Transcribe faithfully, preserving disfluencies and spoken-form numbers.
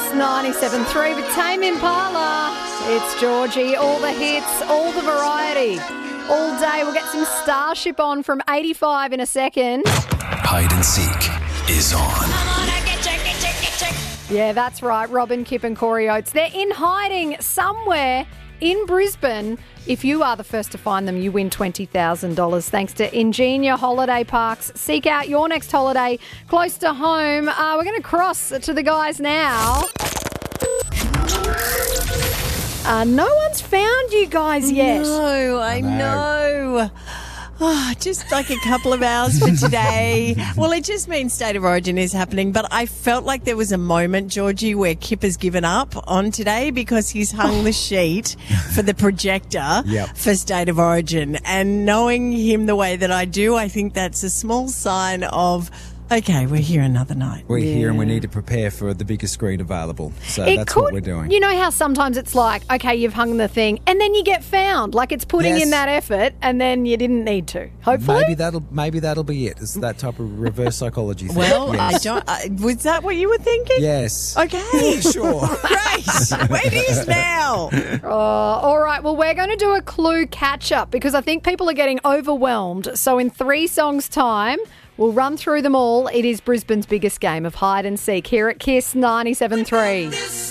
ninety-seven point three with Tame Impala. It's Georgie. All the hits, all the variety. All day. We'll get some Starship on from eighty-five in a second. Hide and Seek is on. Yeah, that's right. Robin, Kip and Corey Oates. They're in hiding somewhere in Brisbane. If you are the first to find them, you win twenty thousand dollars thanks to Ingenia Holiday Parks. Seek out your next holiday close to home. Uh, we're going to cross to the guys now. Uh, no one's found you guys yet. No, I know. Oh, just like a couple of hours for today. Well, it just means State of Origin is happening, but I felt like there was a moment, Georgie, where Kip has given up on today because he's hung the sheet for the projector Yep. for State of Origin. And knowing him the way that I do, I think that's a small sign of, okay, we're here another night. We're here and we need to prepare for the biggest screen available. So It that's could, what we're doing. You know how sometimes it's like, okay, you've hung the thing and then you get found. Like it's putting Yes. in that effort and then you didn't need to. Hopefully. Maybe that'll maybe that'll be it. It's that type of reverse psychology thing. Well, yes. I don't. I, was that what you were thinking? Yes. Okay. Sure. Great. It is now. Uh, all right, well, we're going to do a clue catch-up because I think people are getting overwhelmed. So in three songs' time, we'll run through them all. It is Brisbane's biggest game of hide and seek here at Kiss ninety-seven point three.